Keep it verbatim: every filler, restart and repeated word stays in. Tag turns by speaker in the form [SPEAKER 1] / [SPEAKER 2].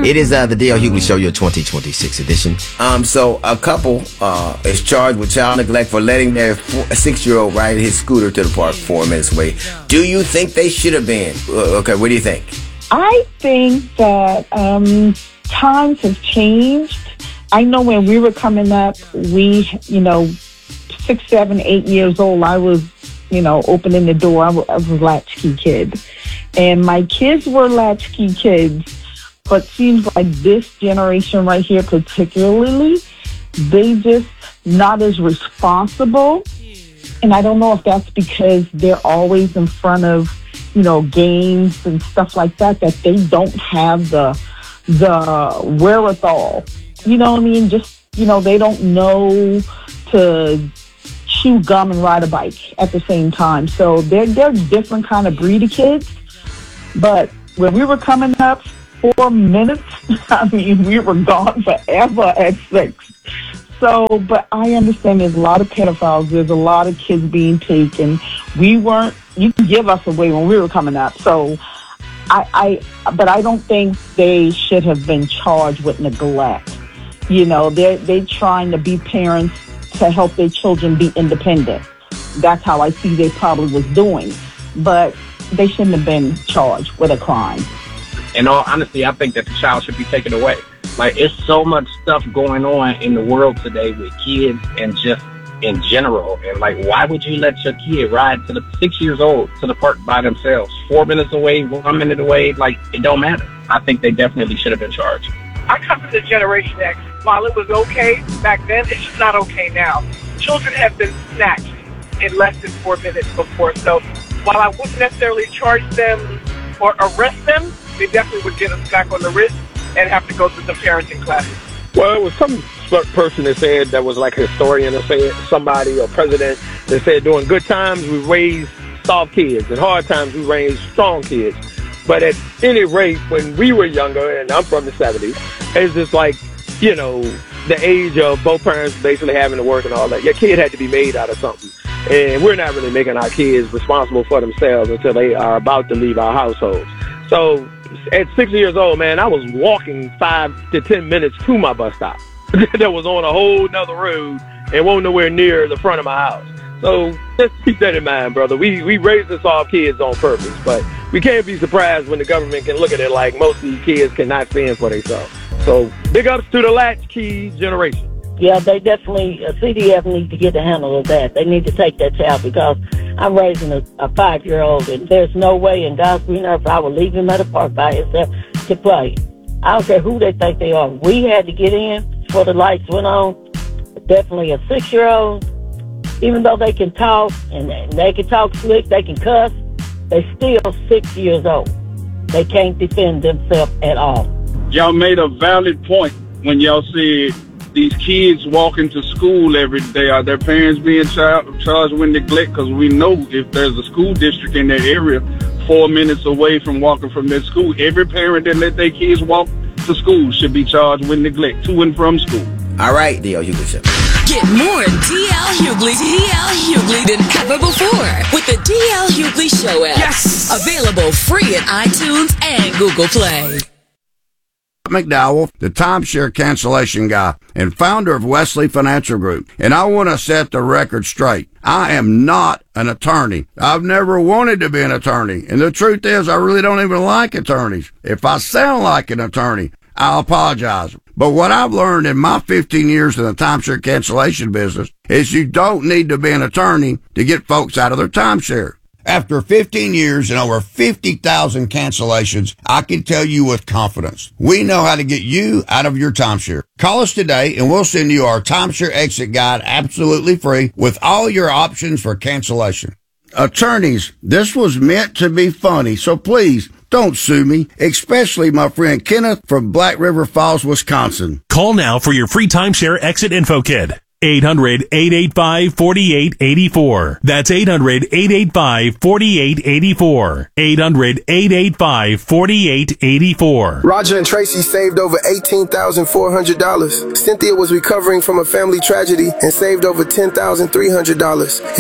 [SPEAKER 1] It is uh, the D L Hughley Show, your twenty twenty-six edition. Um, so a couple uh, is charged with child neglect for letting their four, six-year-old ride his scooter to the park four minutes away. Do you think they should have been? Uh, okay, what do you think?
[SPEAKER 2] I think that um, times have changed. I know when we were coming up, we, you know, six, seven, eight years old, I was, you know, opening the door. I was, I was a latchkey kid. And my kids were latchkey kids. But seems like this generation right here particularly, they just not as responsible. And I don't know if that's because they're always in front of, you know, games and stuff like that, that they don't have the the wherewithal. You know what I mean? Just, you know, they don't know to chew gum and ride a bike at the same time. So they're, they're different kind of breed of kids. But when we were coming up, four minutes, I mean, we were gone forever at six. So, but I understand there's a lot of pedophiles. There's a lot of kids being taken. We weren't, you can give us away when we were coming up. So, I, I, but I don't think they should have been charged with neglect. You know, they're, they're trying to be parents to help their children be independent. That's how I see they probably was doing. But they shouldn't have been charged with a crime.
[SPEAKER 3] In all honesty, I think that the child should be taken away. Like, it's so much stuff going on in the world today with kids and just in general. And, like, why would you let your kid ride to the six years old to the park by themselves, four minutes away, one minute away? Like, it don't matter. I think they definitely should have been charged.
[SPEAKER 4] I come from the Generation X. While it was okay back then, it's just not okay now. Children have been snatched in less than four minutes before. So while I wouldn't necessarily charge them or arrest them, they definitely would get us back on the wrist and have to go through some parenting classes.
[SPEAKER 5] Well, it was some person that said, that was like a historian that said, somebody or president that said during good times we raise soft kids and hard times we raise strong kids. But at any rate, when we were younger, and I'm from the seventies, it's just like, you know, the age of both parents basically having to work and all that. Your kid had to be made out of something. And we're not really making our kids responsible for themselves until they are about to leave our households. So at six years old, man, I was walking five to ten minutes to my bus stop that was on a whole nother road and wasn't nowhere near the front of my house. So just keep that in mind, brother. We we raise us all kids on purpose, but we can't be surprised when the government can look at it like most of these kids cannot stand for themselves. So big ups to the latchkey generation.
[SPEAKER 6] Yeah, they definitely, uh, C D F needs to get the handle of that. They need to take that child because I'm raising a, a five-year-old, and there's no way in God's green earth I would leave him at a park by himself to play. I don't care who they think they are. We had to get in before the lights went on. Definitely a six-year-old, even though they can talk, and they can talk slick, they can cuss, they still six years old. They can't defend themselves at all.
[SPEAKER 7] Y'all made a valid point when y'all said these kids walking to school every day. Are their parents being char- charged with neglect? Because we know if there's a school district in that area four minutes away from walking from their school, every parent that let their kids walk to school should be charged with neglect to and from school.
[SPEAKER 1] All right, D L Hughley Show.
[SPEAKER 8] Get more D L Hughley, D L Hughley than ever before with the D L Hughley Show app. Yes! Available free at iTunes and Google Play.
[SPEAKER 9] McDowell, the timeshare cancellation guy and founder of Wesley Financial Group. And I want to set the record straight. I am not an attorney. I've never wanted to be an attorney. And the truth is, I really don't even like attorneys. If I sound like an attorney, I'll apologize. But what I've learned in my fifteen years in the timeshare cancellation business is you don't need to be an attorney to get folks out of their timeshare. After fifteen years and over fifty thousand cancellations, I can tell you with confidence, we know how to get you out of your timeshare. Call us today and we'll send you our timeshare exit guide absolutely free with all your options for cancellation. Attorneys, this was meant to be funny, so please don't sue me, especially my friend Kenneth from Black River Falls, Wisconsin.
[SPEAKER 10] Call now for your free timeshare exit info kit. eight hundred, eight eight five, four eight eight four. That's eight hundred, eight eight five, four eight eight four. eight hundred, eight eight five, four eight eight four.
[SPEAKER 11] Roger and Tracy saved over eighteen thousand four hundred dollars. Cynthia was recovering from a family tragedy and saved over ten thousand three hundred dollars.